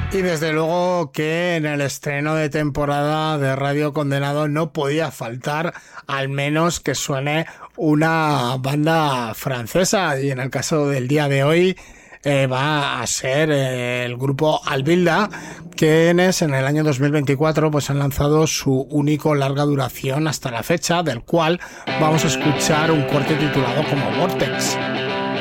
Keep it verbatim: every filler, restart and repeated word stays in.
Y desde luego que en el estreno de temporada de Radio Condenado no podía faltar al menos que suene una banda francesa, y en el caso del día de hoy eh, va a ser eh, el grupo Albilda, quienes en el año dos mil veinticuatro pues han lanzado su único larga duración hasta la fecha, del cual vamos a escuchar un corte titulado como Vortex.